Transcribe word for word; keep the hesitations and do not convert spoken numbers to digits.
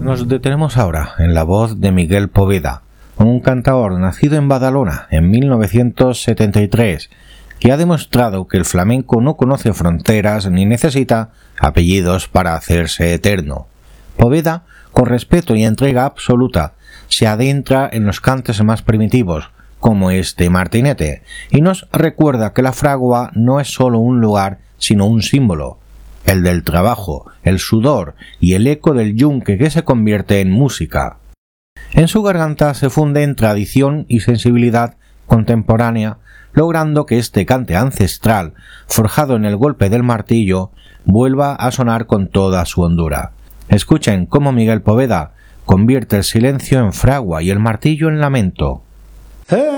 Nos detenemos ahora en la voz de Miguel Poveda, un cantaor nacido en Badalona en mil novecientos setenta y tres, que ha demostrado que el flamenco no conoce fronteras ni necesita apellidos para hacerse eterno. Poveda, con respeto y entrega absoluta, se adentra en los cantes más primitivos, como este Martinete, y nos recuerda que la fragua no es solo un lugar, sino un símbolo, el del trabajo, el sudor y el eco del yunque que se convierte en música. En su garganta se funde en tradición y sensibilidad contemporánea, logrando que este cante ancestral, forjado en el golpe del martillo, vuelva a sonar con toda su hondura. Escuchen cómo Miguel Poveda convierte el silencio en fragua y el martillo en lamento.